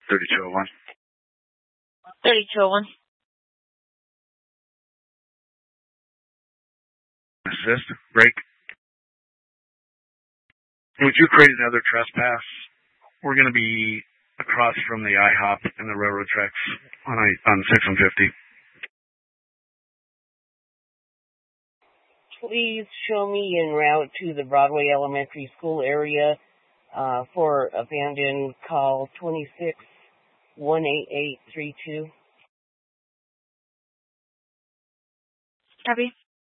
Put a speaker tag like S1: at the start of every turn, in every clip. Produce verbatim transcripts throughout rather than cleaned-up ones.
S1: thirty-two oh one.
S2: thirty-two oh one.
S1: Assist. Break. Would you create another trespass? We're going to be across from the I hop and the railroad tracks on I, on six one fifty.
S3: Please show me en route to the Broadway Elementary School area uh, for abandoned call twenty-six one eight eight three two.
S2: Copy.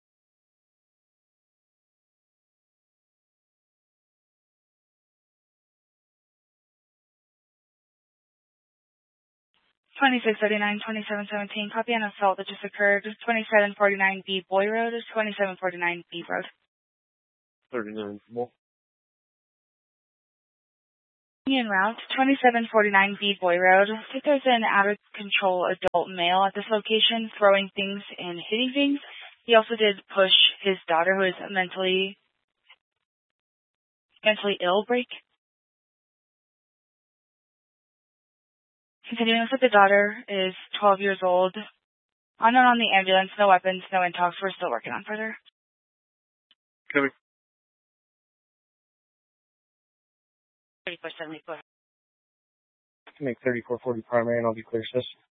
S2: twenty-six thirty-nine, twenty-seven seventeen, copy an assault that just occurred, twenty-seven forty-nine B Boy Road, twenty-seven forty-nine B Road.
S4: thirty-nine, more.
S2: En route, twenty-seven forty-nine B Boy Road. I think there's an out-of-control adult male at this location throwing things and hitting things. He also did push his daughter, who is mentally, mentally ill, break. Continuing with the daughter is twelve years old. Unknown on the ambulance, no weapons, no intox. We're still working on further.
S4: Coming.
S2: thirty-four seventy-four.
S4: Make thirty-four forty primary and I'll be clear, sis.